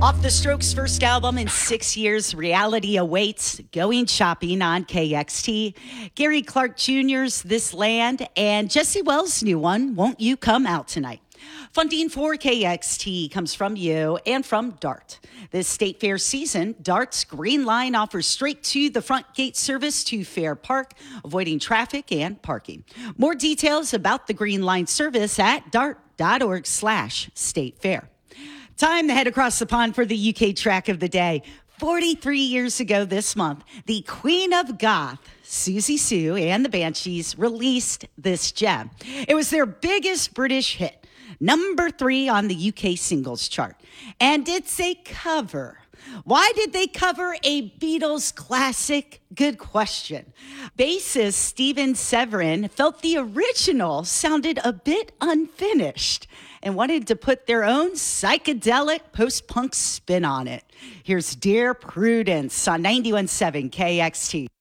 Off the Strokes' first album in 6 years, reality awaits. Going shopping on KXT. Gary Clark Jr.'s This Land and Jesse Wells' new one, Won't You Come Out Tonight. Funding for KXT comes from you and from DART. This State Fair season, DART's Green Line offers straight to the front gate service to Fair Park, avoiding traffic and parking. More details about the Green Line service at dart.org/State Fair. Time to head across the pond for the UK track of the day. 43 years ago this month, the Queen of Goth, Susie Sue and the Banshees released this gem. It was their biggest British hit, number 3 on the UK singles chart. And it's a cover. Why did they cover a Beatles classic? Good question. Bassist Steven Severin felt the original sounded a bit unfinished and wanted to put their own psychedelic post-punk spin on it. Here's Dear Prudence on 91.7 KXT.